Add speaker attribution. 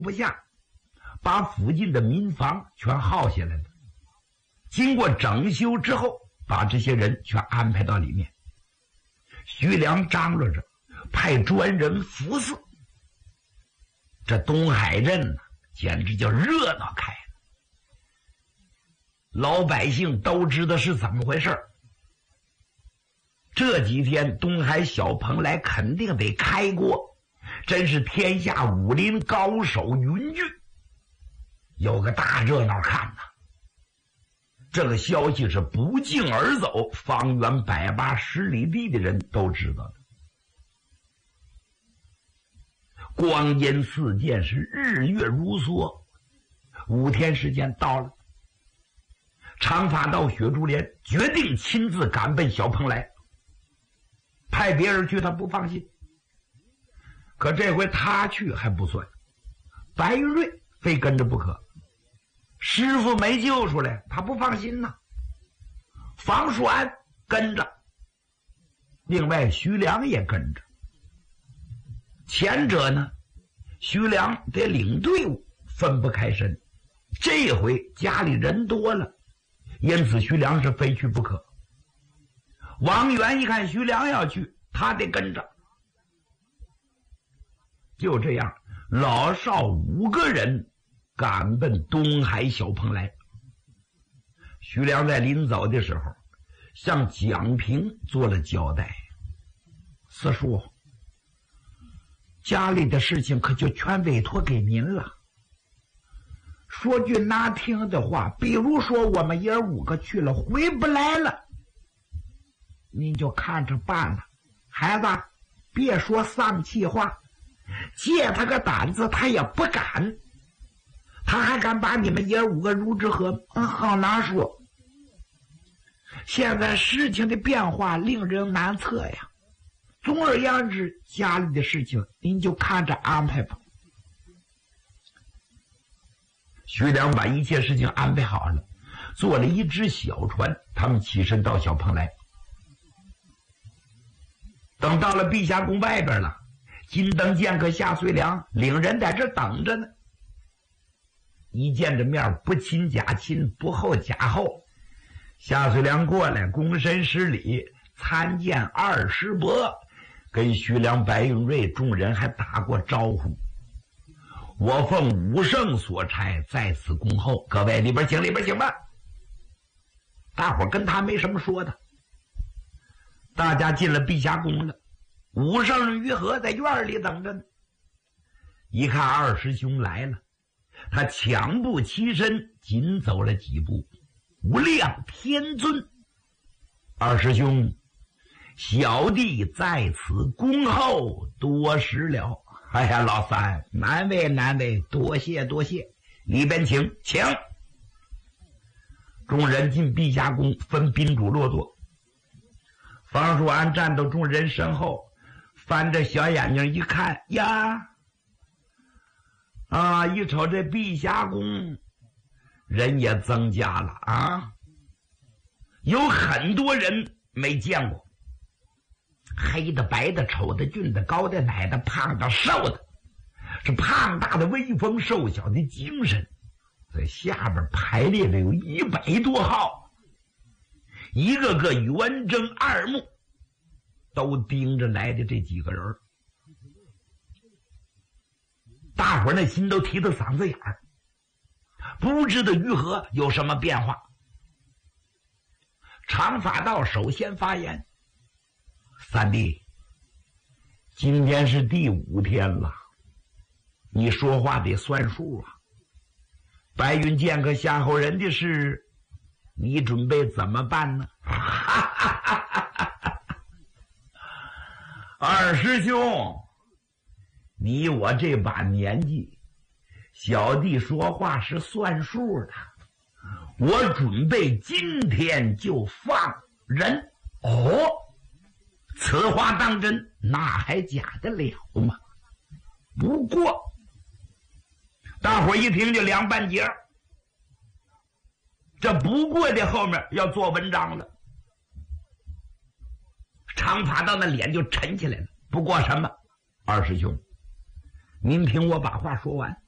Speaker 1: 不下，把附近的民房全耗下来了。经过整修之后，把这些人全安排到里面。徐良张罗着派专人服侍，这东海镇呢，简直就热闹开了。老百姓都知道是怎么回事。这几天东海小蓬莱肯定得开锅，真是天下武林高手云聚，有个大热闹看呐。这个消息是不胫而走，方圆180里地的人都知道的。光阴似箭，是日月如梭，5天时间到了。长发道薛竹连决定亲自赶奔小蓬莱，派别人去他不放心。可这回他去还不算，白云瑞非跟着不可。师傅没救出来，他不放心呐。房叔安跟着，另外徐良也跟着。前者呢，徐良得领队伍，分不开身。这回家里人多了，因此徐良是非去不可。王元一看徐良要去，他得跟着。就这样，老少5个人赶奔东海小蓬莱。徐良在临走的时候向蒋平做了交代：四叔，家里的事情可就全委托给您了。说句难听的话，比如说我们爷5个去了回不来了，您就看着办了。孩子，别说丧气话，借他个胆子他也不敢。他还敢把你们爷5个入之河？好难说。现在事情的变化令人难测呀。总而言之，家里的事情您就看着安排吧。徐良把一切事情安排好了，做了一只小船，他们起身到小蓬莱。等到了碧霞宫外边了，金灯剑客夏遂良领人在这等着呢。一见着面，不亲假亲，不厚假厚。夏遂良过来躬身施礼，参见二师伯，跟徐良、白云瑞众人还打过招呼。我奉武圣所差，在此恭候，各位里边请，里边请吧。大伙跟他没什么说的。大家进了碧霞宫了，武圣于和在院里等着呢。一看二师兄来了，他抢步起身，紧走了几步。无量天尊，二师兄，小弟在此恭候多时了。哎呀，老三，难为难为，多谢多谢，里边请，请。众人进碧霞宫，分宾主落座。方叔安站到众人身后，翻着小眼睛一看，呀，一瞅这碧霞宫人也增加了啊，有很多人没见过，黑的、白的、丑的、俊的、高的、矮的、胖的、瘦的，是胖大的威风，瘦小的精神，在下边排列了有100多号，一个个圆睁二目，都盯着来的这几个人。大伙儿那心都提到嗓子眼儿，不知道于和有什么变化。长发道首先发言：三弟，今天是第5天了，你说话得算数啊。白云剑客夏侯人的事，你准备怎么办呢？二师兄，你我这把年纪，小弟说话是算数的，我准备今天就放人。哦，此话当真，那还假得了吗？不过大伙一听就凉半截，这不过的后面要做文章了。长发道那脸就沉起来了。不过什么？二师兄，您听我把话说完。